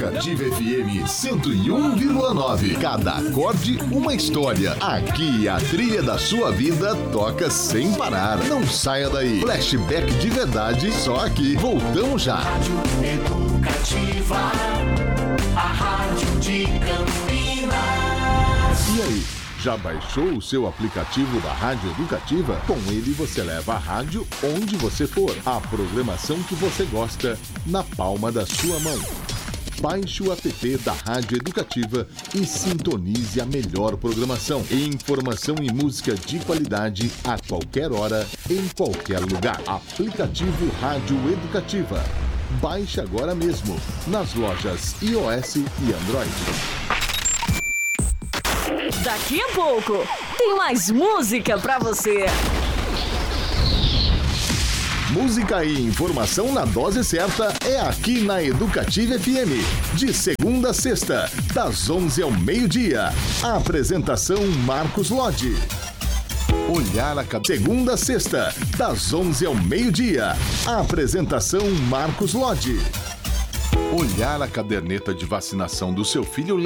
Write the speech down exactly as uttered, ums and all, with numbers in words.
Educativa F M cento e um vírgula nove. Cada acorde, uma história. Aqui a trilha da sua vida toca sem parar. Não saia daí. Flashback de verdade, só aqui. Voltamos já. Rádio Educativa, a rádio de Campinas. E aí? Já baixou o seu aplicativo da Rádio Educativa? Com ele você leva a rádio onde você for. A programação que você gosta na palma da sua mão. Baixe o app da Rádio Educativa e sintonize a melhor programação. Informação e música de qualidade a qualquer hora, em qualquer lugar. Aplicativo Rádio Educativa. Baixe agora mesmo nas lojas iOS e Android. Daqui a pouco tem mais música pra você. Música e informação na dose certa é aqui na Educativa F M. De segunda a sexta, das onze ao meio-dia. A apresentação Marcos Lodge. Olhar a cabeça. Segunda a sexta, das onze ao meio-dia. A apresentação Marcos Lodge. Olhar a caderneta de vacinação do seu filho